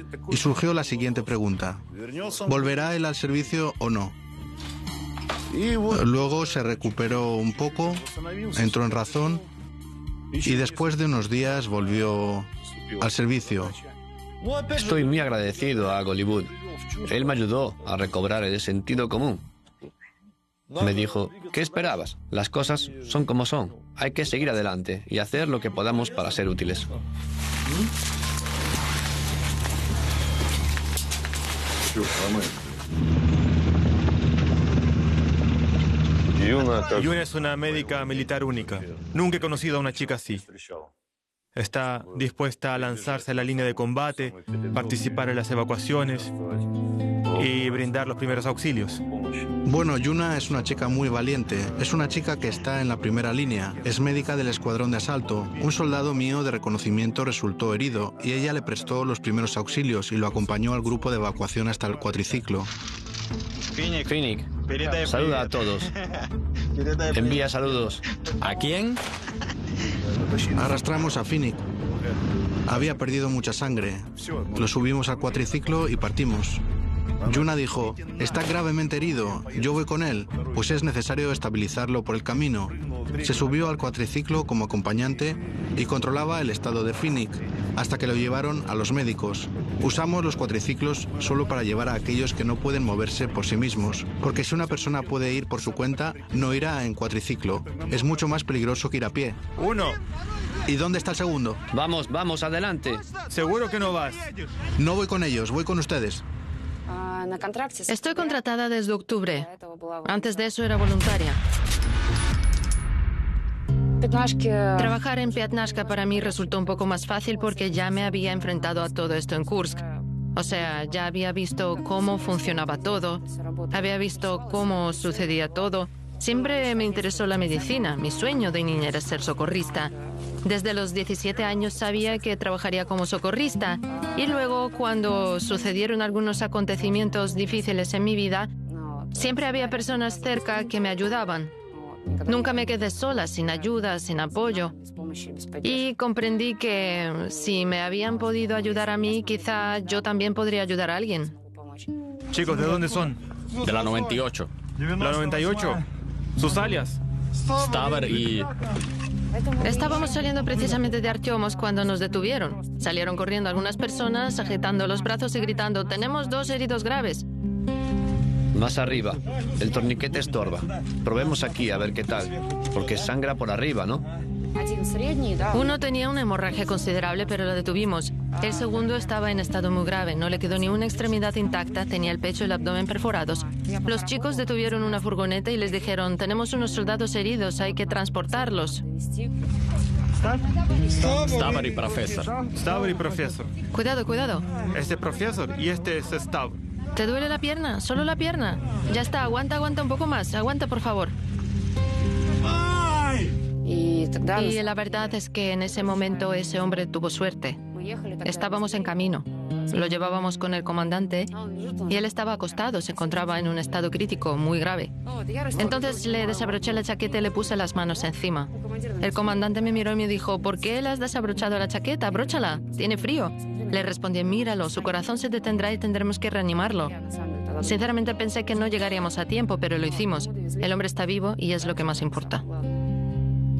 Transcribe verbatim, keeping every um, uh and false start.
y surgió la siguiente pregunta: ¿volverá él al servicio o no? Luego se recuperó un poco, entró en razón y después de unos días volvió al servicio. Estoy muy agradecido a Gollywood. Él me ayudó a recobrar el sentido común. Me dijo, ¿qué esperabas? Las cosas son como son. Hay que seguir adelante y hacer lo que podamos para ser útiles. Yuna es una médica militar única. Nunca he conocido a una chica así. Está dispuesta a lanzarse a la línea de combate, participar en las evacuaciones y brindar los primeros auxilios. Bueno, Yuna es una chica muy valiente. Es una chica que está en la primera línea. Es médica del escuadrón de asalto. Un soldado mío de reconocimiento resultó herido y ella le prestó los primeros auxilios y lo acompañó al grupo de evacuación hasta el cuatriciclo. Finnick, saluda a todos. Envía saludos. ¿A quién? Arrastramos a Finnick. Había perdido mucha sangre. Lo subimos al cuatriciclo y partimos. Yuna dijo, está gravemente herido, yo voy con él, pues es necesario estabilizarlo por el camino. Se subió al cuatriciclo como acompañante y controlaba el estado de Finnick, hasta que lo llevaron a los médicos. Usamos los cuatriciclos solo para llevar a aquellos que no pueden moverse por sí mismos, porque si una persona puede ir por su cuenta, no irá en cuatriciclo. Es mucho más peligroso que ir a pie. Uno. ¿Y dónde está el segundo? Vamos, vamos, adelante. ¿Seguro que no vas? No voy con ellos, voy con ustedes. Estoy contratada desde octubre. Antes de eso era voluntaria. Trabajar en Piatnashka para mí resultó un poco más fácil porque ya me había enfrentado a todo esto en Kursk. O sea, ya había visto cómo funcionaba todo, había visto cómo sucedía todo. Siempre me interesó la medicina. Mi sueño de niña era ser socorrista. Desde los diecisiete años sabía que trabajaría como socorrista. Y luego, cuando sucedieron algunos acontecimientos difíciles en mi vida, siempre había personas cerca que me ayudaban. Nunca me quedé sola, sin ayuda, sin apoyo. Y comprendí que si me habían podido ayudar a mí, quizá yo también podría ayudar a alguien. Chicos, ¿de dónde son? De la noventa y ocho. ¿La noventa y ocho? ¿Sus alias? Staver y... Estábamos saliendo precisamente de Artyomos cuando nos detuvieron. Salieron corriendo algunas personas, agitando los brazos y gritando, «Tenemos dos heridos graves». Más arriba. El torniquete estorba. Probemos aquí a ver qué tal. Porque sangra por arriba, ¿no? Uno tenía una hemorragia considerable, pero lo detuvimos. El segundo estaba en estado muy grave. No le quedó ni una extremidad intacta, tenía el pecho y el abdomen perforados. Los chicos detuvieron una furgoneta y les dijeron, tenemos unos soldados heridos, hay que transportarlos. Staver y profesor. Staver y profesor. Cuidado, cuidado. Este profesor y este es Staver. ¿Te duele la pierna? Solo la pierna. Ya está, aguanta, aguanta un poco más. Aguanta, por favor. Y la verdad es que en ese momento ese hombre tuvo suerte. Estábamos en camino. Lo llevábamos con el comandante y él estaba acostado, se encontraba en un estado crítico muy grave. Entonces le desabroché la chaqueta y le puse las manos encima. El comandante me miró y me dijo, ¿por qué le has desabrochado la chaqueta? Abróchala, tiene frío. Le respondí, míralo, su corazón se detendrá y tendremos que reanimarlo. Sinceramente pensé que no llegaríamos a tiempo, pero lo hicimos. El hombre está vivo y es lo que más importa.